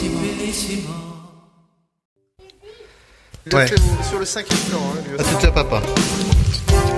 Il a Ouais. fait sur le 5e plan. Hein, lui À aussi. tout à papa.